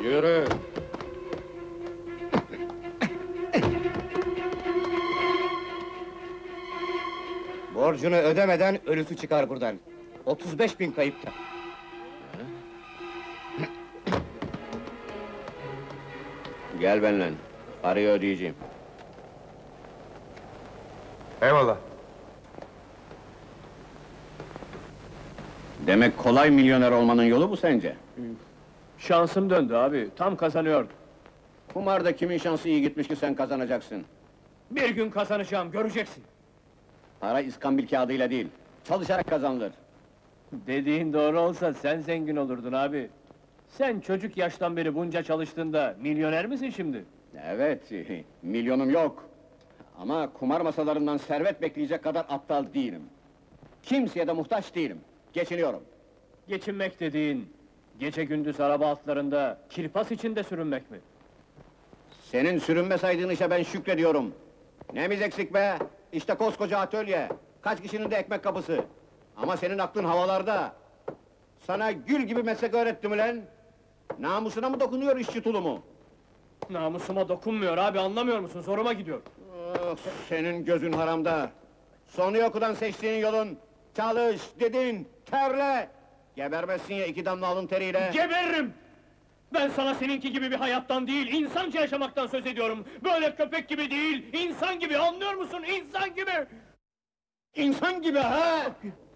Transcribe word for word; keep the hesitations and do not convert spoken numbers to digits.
Yürü! Borcunu ödemeden ölüsü çıkar buradan. Otuz beş bin kayıpta. Gel benimle, parayı ödeyeceğim. Eyvallah. Demek kolay milyoner olmanın yolu bu sence? Şansım döndü abi, tam kazanıyordum. Kumarda kimin şansı iyi gitmiş ki sen kazanacaksın? Bir gün kazanacağım, göreceksin. Para iskambil kağıdıyla değil, çalışarak kazanılır. Dediğin doğru olsa sen zengin olurdun abi. Sen çocuk yaştan beri bunca çalıştığında milyoner misin şimdi? Evet, milyonum yok. Ama kumar masalarından servet bekleyecek kadar aptal değilim. Kimseye de muhtaç değilim, geçiniyorum. Geçinmek dediğin, gece gündüz araba altlarında, kirpas içinde sürünmek mi? Senin sürünme saydığın işe ben şükrediyorum. Neyimiz eksik be? İşte koskoca atölye, kaç kişinin de ekmek kapısı. Ama senin aklın havalarda. Sana gül gibi meslek öğrettim ulan! Namusuna mı dokunuyor işçi tulumu? Namusuma dokunmuyor abi, anlamıyor musun? Zoruma gidiyor. Ah, senin gözün haramda! Sonu yokudan seçtiğin yolun, çalış, dedin, terle! Gebermezsin ya iki damla alın teriyle! Geberirim! Ben sana seninki gibi bir hayattan değil, insanca yaşamaktan söz ediyorum! Böyle köpek gibi değil, insan gibi, anlıyor musun? İnsan gibi! İnsan gibi ha!